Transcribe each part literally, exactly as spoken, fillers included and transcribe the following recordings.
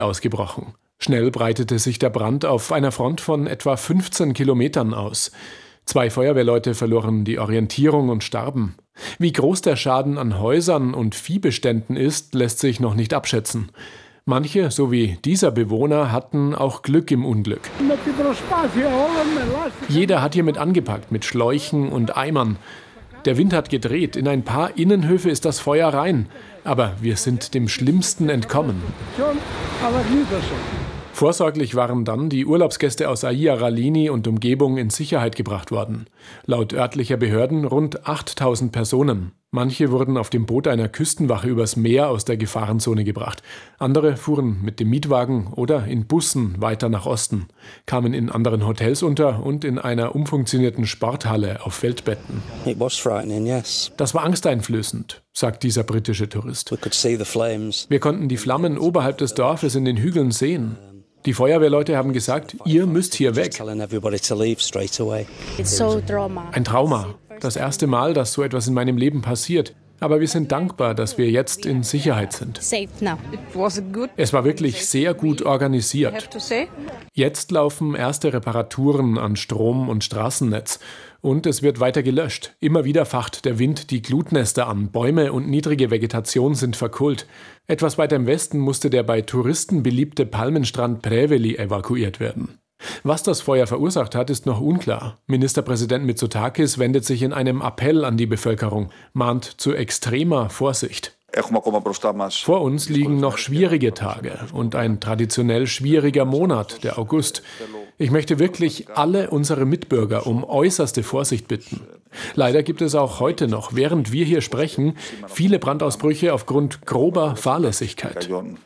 ausgebrochen. Schnell breitete sich der Brand auf einer Front von etwa fünfzehn Kilometern aus. Zwei Feuerwehrleute verloren die Orientierung und starben. Wie groß der Schaden an Häusern und Viehbeständen ist, lässt sich noch nicht abschätzen. Manche, so wie dieser Bewohner, hatten auch Glück im Unglück. Jeder hat hier mit angepackt, mit Schläuchen und Eimern. Der Wind hat gedreht. In ein paar Innenhöfe ist das Feuer rein. Aber wir sind dem Schlimmsten entkommen. Vorsorglich waren dann die Urlaubsgäste aus Aia Ralini und Umgebung in Sicherheit gebracht worden. Laut örtlicher Behörden rund achttausend Personen. Manche wurden auf dem Boot einer Küstenwache übers Meer aus der Gefahrenzone gebracht. Andere fuhren mit dem Mietwagen oder in Bussen weiter nach Osten, kamen in anderen Hotels unter und in einer umfunktionierten Sporthalle auf Feldbetten. It was frightening, yes. Das war angsteinflößend, sagt dieser britische Tourist. We could see the flames. Wir konnten die Flammen oberhalb des Dorfes in den Hügeln sehen. Die Feuerwehrleute haben gesagt, ihr müsst hier weg. Ein Trauma. Das erste Mal, dass so etwas in meinem Leben passiert. Aber wir sind dankbar, dass wir jetzt in Sicherheit sind. Es war wirklich sehr gut organisiert. Jetzt laufen erste Reparaturen an Strom- und Straßennetz. Und es wird weiter gelöscht. Immer wieder facht der Wind die Glutnester an. Bäume und niedrige Vegetation sind verkohlt. Etwas weiter im Westen musste der bei Touristen beliebte Palmenstrand Preveli evakuiert werden. Was das Feuer verursacht hat, ist noch unklar. Ministerpräsident Mitsotakis wendet sich in einem Appell an die Bevölkerung, mahnt zu extremer Vorsicht. Vor uns liegen noch schwierige Tage und ein traditionell schwieriger Monat, der August. Ich möchte wirklich alle unsere Mitbürger um äußerste Vorsicht bitten. Leider gibt es auch heute noch, während wir hier sprechen, viele Brandausbrüche aufgrund grober Fahrlässigkeit.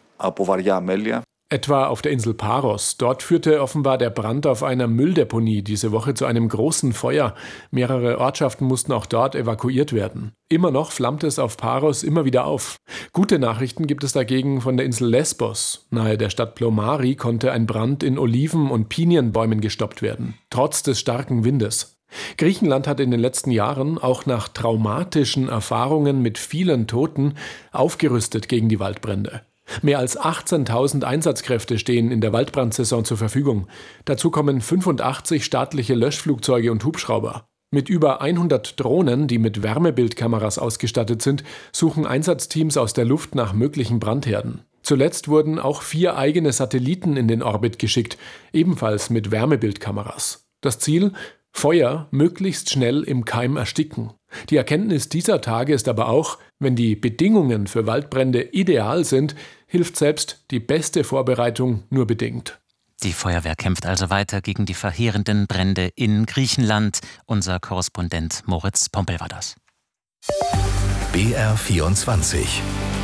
Etwa auf der Insel Paros. Dort führte offenbar der Brand auf einer Mülldeponie diese Woche zu einem großen Feuer. Mehrere Ortschaften mussten auch dort evakuiert werden. Immer noch flammt es auf Paros immer wieder auf. Gute Nachrichten gibt es dagegen von der Insel Lesbos. Nahe der Stadt Plomari konnte ein Brand in Oliven- und Pinienbäumen gestoppt werden, trotz des starken Windes. Griechenland hat in den letzten Jahren auch nach traumatischen Erfahrungen mit vielen Toten aufgerüstet gegen die Waldbrände. Mehr als achtzehntausend Einsatzkräfte stehen in der Waldbrandsaison zur Verfügung. Dazu kommen fünfundachtzig staatliche Löschflugzeuge und Hubschrauber. Mit über hundert Drohnen, die mit Wärmebildkameras ausgestattet sind, suchen Einsatzteams aus der Luft nach möglichen Brandherden. Zuletzt wurden auch vier eigene Satelliten in den Orbit geschickt, ebenfalls mit Wärmebildkameras. Das Ziel? Feuer möglichst schnell im Keim ersticken. Die Erkenntnis dieser Tage ist aber auch, wenn die Bedingungen für Waldbrände ideal sind, hilft selbst die beste Vorbereitung nur bedingt. Die Feuerwehr kämpft also weiter gegen die verheerenden Brände in Griechenland. Unser Korrespondent Moritz Pompel war das. B R vierundzwanzig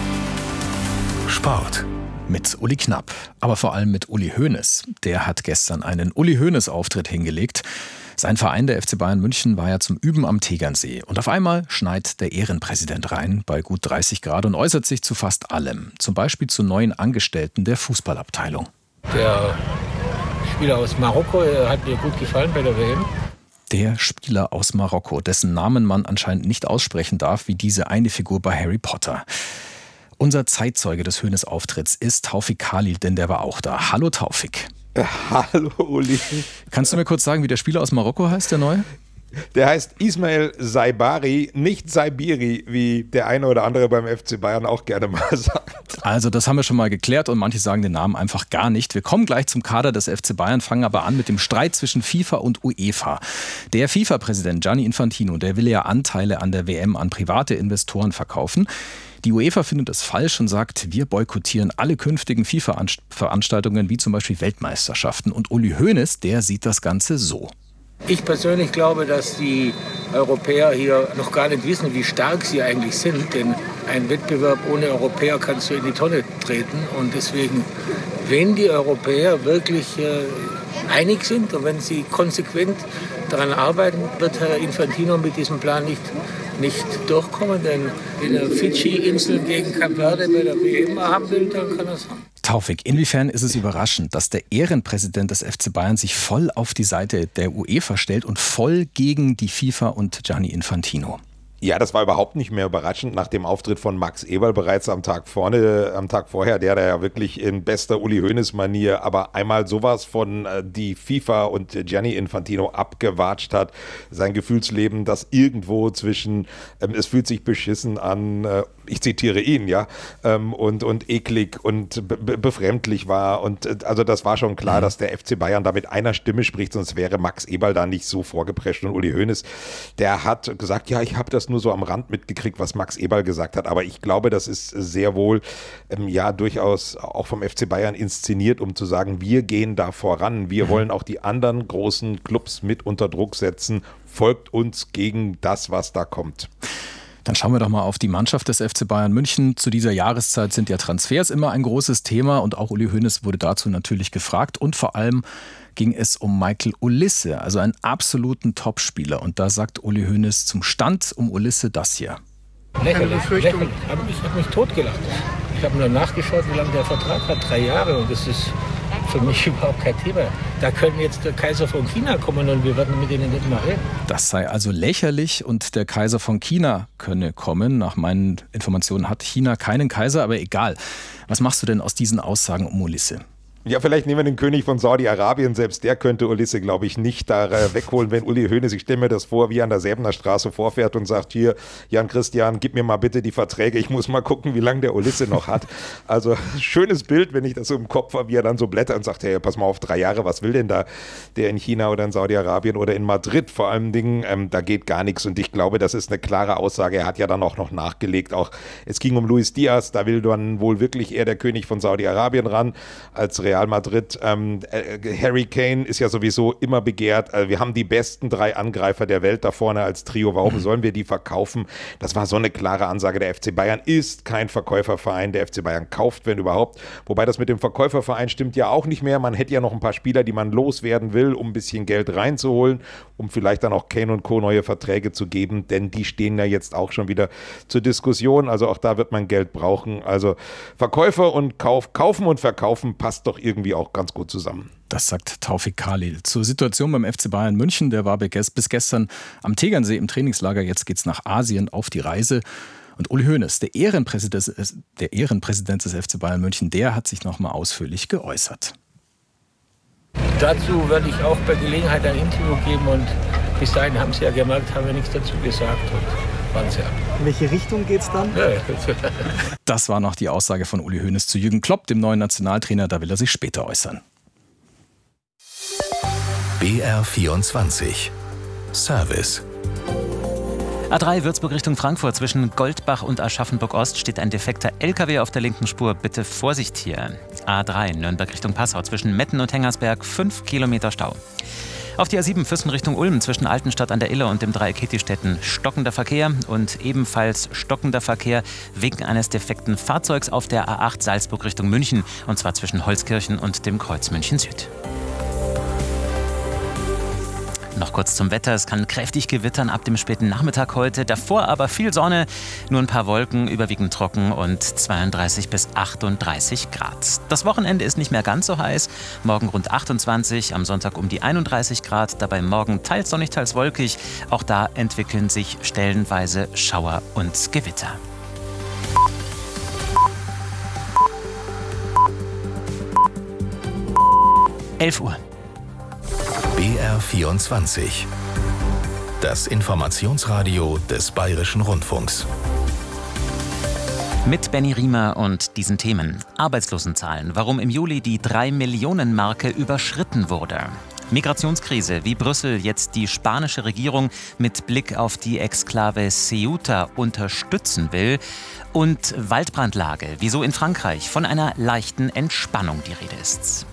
Sport. Mit Uli Knapp, aber vor allem mit Uli Hoeneß. Der hat gestern einen Uli Hoeneß-Auftritt hingelegt. Sein Verein, der F C Bayern München, war ja zum Üben am Tegernsee. Und auf einmal schneit der Ehrenpräsident rein bei gut dreißig Grad und äußert sich zu fast allem. Zum Beispiel zu neuen Angestellten der Fußballabteilung. Der Spieler aus Marokko hat mir gut gefallen bei der W M. Der Spieler aus Marokko, dessen Namen man anscheinend nicht aussprechen darf, wie diese eine Figur bei Harry Potter. Unser Zeitzeuge des Hoeneß-Auftritts ist Taufik Khalil, denn der war auch da. Hallo Taufik. Äh, hallo Uli. Kannst du mir kurz sagen, wie der Spieler aus Marokko heißt, der neue? Der heißt Ismail Saibari, nicht Saibiri, wie der eine oder andere beim F C Bayern auch gerne mal sagt. Also das haben wir schon mal geklärt und manche sagen den Namen einfach gar nicht. Wir kommen gleich zum Kader des F C Bayern, fangen aber an mit dem Streit zwischen FIFA und UEFA. Der FIFA-Präsident Gianni Infantino, der will ja Anteile an der W M an private Investoren verkaufen. Die UEFA findet es falsch und sagt, wir boykottieren alle künftigen FIFA-Veranstaltungen, wie zum Beispiel Weltmeisterschaften. Und Uli Hoeneß, der sieht das Ganze so. Ich persönlich glaube, dass die Europäer hier noch gar nicht wissen, wie stark sie eigentlich sind. Denn ein Wettbewerb ohne Europäer kannst du in die Tonne treten. Und deswegen, wenn die Europäer wirklich äh, einig sind und wenn sie konsequent daran arbeiten, wird Herr Infantino mit diesem Plan nicht, nicht durchkommen. Denn wenn er Fidschi-Inseln gegen Kap Verde bei der W M haben will, dann kann er es haben. Taufik, inwiefern ist es überraschend, dass der Ehrenpräsident des F C Bayern sich voll auf die Seite der UEFA stellt und voll gegen die FIFA und Gianni Infantino? Ja, das war überhaupt nicht mehr überraschend nach dem Auftritt von Max Eberl bereits am Tag vorne, am Tag vorher, der da ja wirklich in bester Uli Hoeneß-Manier aber einmal sowas von äh, die FIFA und Gianni Infantino abgewatscht hat. Sein Gefühlsleben, das irgendwo zwischen, ähm, es fühlt sich beschissen an, äh, ich zitiere ihn, ja, ähm, und, und eklig und be- befremdlich war. Und äh, also das war schon klar, mhm. dass der F C Bayern da mit einer Stimme spricht, sonst wäre Max Eberl da nicht so vorgeprescht. Und Uli Hoeneß, der hat gesagt, ja, ich habe das nur so am Rand mitgekriegt, was Max Eberl gesagt hat, aber ich glaube, das ist sehr wohl ähm, ja durchaus auch vom F C Bayern inszeniert, um zu sagen, wir gehen da voran, wir mhm. wollen auch die anderen großen Clubs mit unter Druck setzen, folgt uns gegen das, was da kommt. Dann schauen wir doch mal auf die Mannschaft des F C Bayern München. Zu dieser Jahreszeit sind ja Transfers immer ein großes Thema und auch Uli Hoeneß wurde dazu natürlich gefragt und vor allem ging es um Michael Olise, also einen absoluten Topspieler. Und da sagt Uli Hoeneß zum Stand um Olise das hier. Lächerlich, lächerlich. Ich habe mich totgelacht. Ich habe nur nachgeschaut, wie lange der Vertrag hat. Drei Jahre und das ist für mich überhaupt kein Thema. Da können jetzt der Kaiser von China kommen und wir werden mit denen nicht mehr reden. Das sei also lächerlich und der Kaiser von China könne kommen. Nach meinen Informationen hat China keinen Kaiser, aber egal. Was machst du denn aus diesen Aussagen um Olise? Ja, vielleicht nehmen wir den König von Saudi-Arabien. Selbst der könnte Olise, glaube ich, nicht da äh, wegholen, wenn Uli Hoeneß, ich stelle mir das vor, wie an der Säbener Straße vorfährt und sagt, hier, Jan Christian, gib mir mal bitte die Verträge, ich muss mal gucken, wie lange der Olise noch hat. Also schönes Bild, wenn ich das so im Kopf habe, wie er dann so blättert und sagt, hey, pass mal auf, drei Jahre, was will denn da der in China oder in Saudi-Arabien oder in Madrid? Vor allem Dingen, ähm, da geht gar nichts und ich glaube, das ist eine klare Aussage. Er hat ja dann auch noch nachgelegt, auch es ging um Luis Diaz, da will dann wohl wirklich eher der König von Saudi-Arabien ran als Real Madrid. Ähm, äh, Harry Kane ist ja sowieso immer begehrt. Also wir haben die besten drei Angreifer der Welt da vorne als Trio. Warum sollen wir die verkaufen? Das war so eine klare Ansage. Der F C Bayern ist kein Verkäuferverein. Der F C Bayern kauft, wenn überhaupt. Wobei das mit dem Verkäuferverein stimmt ja auch nicht mehr. Man hätte ja noch ein paar Spieler, die man loswerden will, um ein bisschen Geld reinzuholen, um vielleicht dann auch Kane und Co. neue Verträge zu geben, denn die stehen ja jetzt auch schon wieder zur Diskussion. Also auch da wird man Geld brauchen. Also Verkäufer und Kauf, kaufen und verkaufen passt doch irgendwie auch ganz gut zusammen. Das sagt Taufik Khalil. Zur Situation beim F C Bayern München. Der war bis gestern am Tegernsee im Trainingslager. Jetzt geht es nach Asien auf die Reise. Und Uli Hoeneß, der Ehrenpräsident, der Ehrenpräsident des F C Bayern München, der hat sich nochmal ausführlich geäußert. Dazu werde ich auch bei Gelegenheit ein Interview geben und bis dahin haben Sie ja gemerkt, haben wir nichts dazu gesagt und waren sehr. In welche Richtung geht's dann? Ja. Das war noch die Aussage von Uli Hoeneß zu Jürgen Klopp, dem neuen Nationaltrainer. Da will er sich später äußern. B R vierundzwanzig Service. A drei Würzburg Richtung Frankfurt. Zwischen Goldbach und Aschaffenburg-Ost steht ein defekter L K W auf der linken Spur. Bitte Vorsicht hier. A drei Nürnberg Richtung Passau. Zwischen Metten und Hengersberg fünf Kilometer Stau. Auf die A sieben Füssen Richtung Ulm zwischen Altenstadt an der Iller und dem Dreieck Kietistetten stockender Verkehr und ebenfalls stockender Verkehr wegen eines defekten Fahrzeugs auf der A acht Salzburg Richtung München und zwar zwischen Holzkirchen und dem Kreuz München Süd. Noch kurz zum Wetter. Es kann kräftig gewittern ab dem späten Nachmittag heute. Davor aber viel Sonne, nur ein paar Wolken, überwiegend trocken und zweiunddreißig bis achtunddreißig Grad. Das Wochenende ist nicht mehr ganz so heiß. Morgen rund achtundzwanzig, am Sonntag um die einunddreißig Grad. Dabei morgen teils sonnig, teils wolkig. Auch da entwickeln sich stellenweise Schauer und Gewitter. elf Uhr. B R vierundzwanzig. Das Informationsradio des Bayerischen Rundfunks. Mit Benny Riemer und diesen Themen. Arbeitslosenzahlen, warum im Juli die drei Millionen Marke überschritten wurde. Migrationskrise, wie Brüssel jetzt die spanische Regierung mit Blick auf die Exklave Ceuta unterstützen will. Und Waldbrandlage, wieso in Frankreich von einer leichten Entspannung die Rede ist.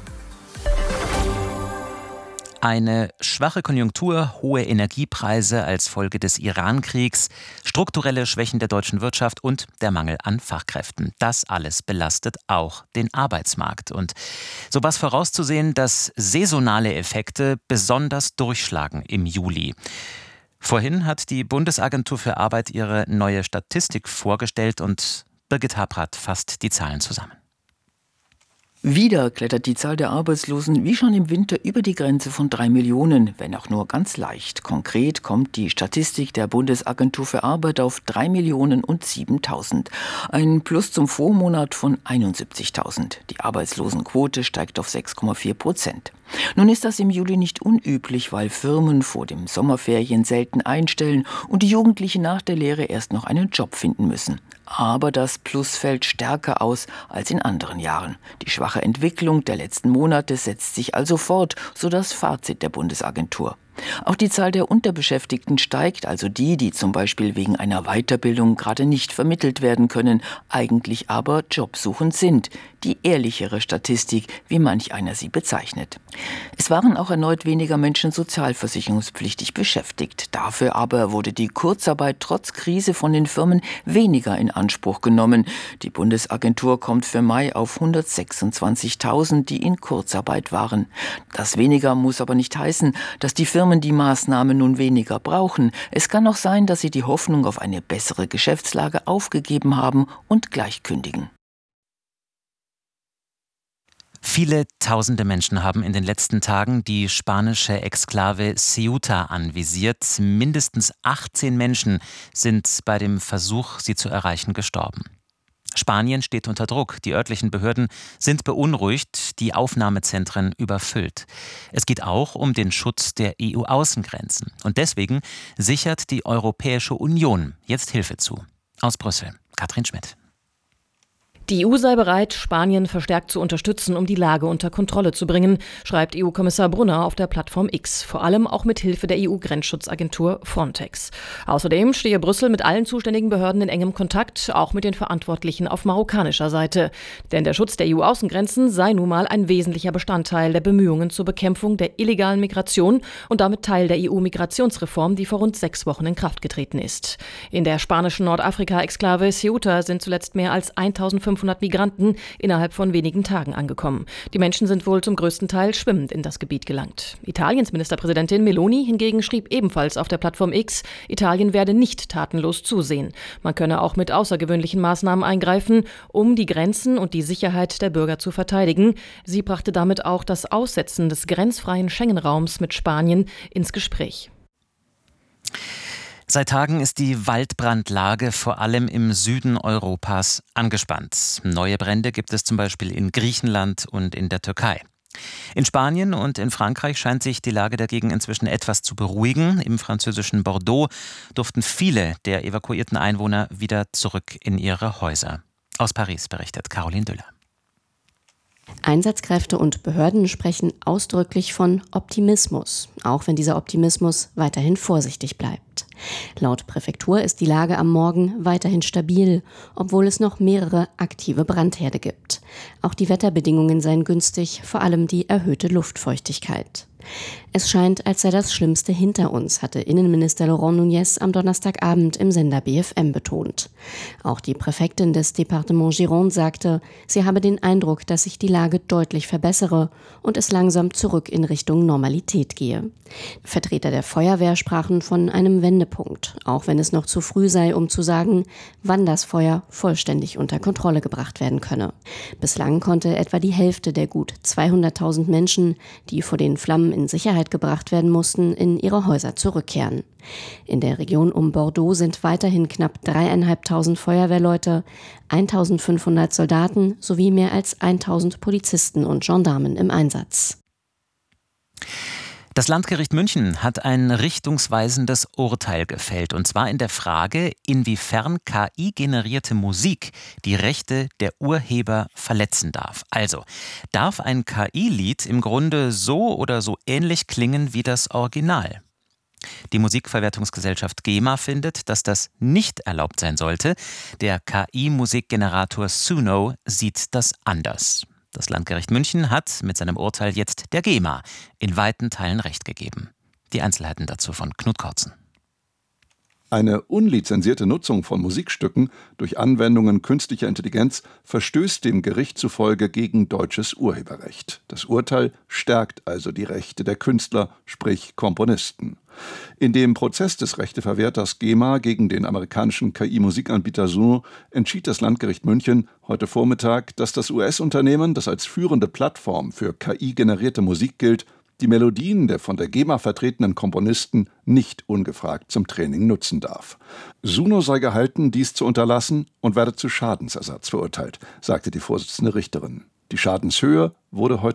Eine schwache Konjunktur, hohe Energiepreise als Folge des Iran-Kriegs, strukturelle Schwächen der deutschen Wirtschaft und der Mangel an Fachkräften. Das alles belastet auch den Arbeitsmarkt. Und so war es vorauszusehen, dass saisonale Effekte besonders durchschlagen im Juli. Vorhin hat die Bundesagentur für Arbeit ihre neue Statistik vorgestellt und Birgit Habrath fasst die Zahlen zusammen. Wieder klettert die Zahl der Arbeitslosen wie schon im Winter über die Grenze von drei Millionen, wenn auch nur ganz leicht. Konkret kommt die Statistik der Bundesagentur für Arbeit auf drei Millionen und siebentausend. Ein Plus zum Vormonat von einundsiebzigtausend. Die Arbeitslosenquote steigt auf sechs Komma vier Prozent. Nun ist das im Juli nicht unüblich, weil Firmen vor dem Sommerferien selten einstellen und die Jugendlichen nach der Lehre erst noch einen Job finden müssen. Aber das Plus fällt stärker aus als in anderen Jahren. Die schwache Entwicklung der letzten Monate setzt sich also fort, so das Fazit der Bundesagentur. Auch die Zahl der Unterbeschäftigten steigt, also die, die zum Beispiel wegen einer Weiterbildung gerade nicht vermittelt werden können, eigentlich aber jobsuchend sind. Die ehrlichere Statistik, wie manch einer sie bezeichnet. Es waren auch erneut weniger Menschen sozialversicherungspflichtig beschäftigt. Dafür aber wurde die Kurzarbeit trotz Krise von den Firmen weniger in Anspruch genommen. Die Bundesagentur kommt für Mai auf hundertsechsundzwanzigtausend, die in Kurzarbeit waren. Das weniger muss aber nicht heißen, dass die Firmen die Maßnahme nun weniger brauchen. Es kann auch sein, dass sie die Hoffnung auf eine bessere Geschäftslage aufgegeben haben und gleich kündigen. Viele tausende Menschen haben in den letzten Tagen die spanische Exklave Ceuta anvisiert. Mindestens achtzehn Menschen sind bei dem Versuch, sie zu erreichen, gestorben. Spanien steht unter Druck. Die örtlichen Behörden sind beunruhigt, die Aufnahmezentren überfüllt. Es geht auch um den Schutz der E U-Außengrenzen. Und deswegen sichert die Europäische Union jetzt Hilfe zu. Aus Brüssel, Katrin Schmidt. Die E U sei bereit, Spanien verstärkt zu unterstützen, um die Lage unter Kontrolle zu bringen, schreibt E U-Kommissar Brunner auf der Plattform X, vor allem auch mit Hilfe der E U-Grenzschutzagentur Frontex. Außerdem stehe Brüssel mit allen zuständigen Behörden in engem Kontakt, auch mit den Verantwortlichen auf marokkanischer Seite. Denn der Schutz der E U-Außengrenzen sei nun mal ein wesentlicher Bestandteil der Bemühungen zur Bekämpfung der illegalen Migration und damit Teil der E U-Migrationsreform, die vor rund sechs Wochen in Kraft getreten ist. In der spanischen Nordafrika-Exklave Ceuta sind zuletzt mehr als eintausendfünfhundert Migranten innerhalb von wenigen Tagen angekommen. Die Menschen sind wohl zum größten Teil schwimmend in das Gebiet gelangt. Italiens Ministerpräsidentin Meloni hingegen schrieb ebenfalls auf der Plattform X, Italien werde nicht tatenlos zusehen. Man könne auch mit außergewöhnlichen Maßnahmen eingreifen, um die Grenzen und die Sicherheit der Bürger zu verteidigen. Sie brachte damit auch das Aussetzen des grenzfreien Schengen-Raums mit Spanien ins Gespräch. Seit Tagen ist die Waldbrandlage vor allem im Süden Europas angespannt. Neue Brände gibt es zum Beispiel in Griechenland und in der Türkei. In Spanien und in Frankreich scheint sich die Lage dagegen inzwischen etwas zu beruhigen. Im französischen Bordeaux durften viele der evakuierten Einwohner wieder zurück in ihre Häuser. Aus Paris berichtet Caroline Düller. Einsatzkräfte und Behörden sprechen ausdrücklich von Optimismus, auch wenn dieser Optimismus weiterhin vorsichtig bleibt. Laut Präfektur ist die Lage am Morgen weiterhin stabil, obwohl es noch mehrere aktive Brandherde gibt. Auch die Wetterbedingungen seien günstig, vor allem die erhöhte Luftfeuchtigkeit. Es scheint, als sei das Schlimmste hinter uns, hatte Innenminister Laurent Nunez am Donnerstagabend im Sender B F M betont. Auch die Präfektin des Département Gironde sagte, sie habe den Eindruck, dass sich die Lage deutlich verbessere und es langsam zurück in Richtung Normalität gehe. Vertreter der Feuerwehr sprachen von einem Wendepunkt, auch wenn es noch zu früh sei, um zu sagen, wann das Feuer vollständig unter Kontrolle gebracht werden könne. Bislang konnte etwa die Hälfte der gut zweihunderttausend Menschen, die vor den Flammen in Sicherheit gebracht werden mussten, in ihre Häuser zurückkehren. In der Region um Bordeaux sind weiterhin knapp dreieinhalbtausend Feuerwehrleute, eintausendfünfhundert Soldaten sowie mehr als tausend Polizisten und Gendarmen im Einsatz. Das Landgericht München hat ein richtungsweisendes Urteil gefällt, und zwar in der Frage, inwiefern K I-generierte Musik die Rechte der Urheber verletzen darf. Also, darf ein K I-Lied im Grunde so oder so ähnlich klingen wie das Original? Die Musikverwertungsgesellschaft GEMA findet, dass das nicht erlaubt sein sollte. Der K I-Musikgenerator Suno sieht das anders. Das Landgericht München hat mit seinem Urteil jetzt der GEMA in weiten Teilen Recht gegeben. Die Einzelheiten dazu von Knut Kortzen. Eine unlizenzierte Nutzung von Musikstücken durch Anwendungen künstlicher Intelligenz verstößt dem Gericht zufolge gegen deutsches Urheberrecht. Das Urteil stärkt also die Rechte der Künstler, sprich Komponisten. In dem Prozess des Rechteverwerters GEMA gegen den amerikanischen K I-Musikanbieter Suno entschied das Landgericht München heute Vormittag, dass das U S-Unternehmen, das als führende Plattform für K I-generierte Musik gilt, die Melodien der von der GEMA vertretenen Komponisten nicht ungefragt zum Training nutzen darf. Suno sei gehalten, dies zu unterlassen und werde zu Schadensersatz verurteilt, sagte die Vorsitzende Richterin. Die Schadenshöhe wurde heute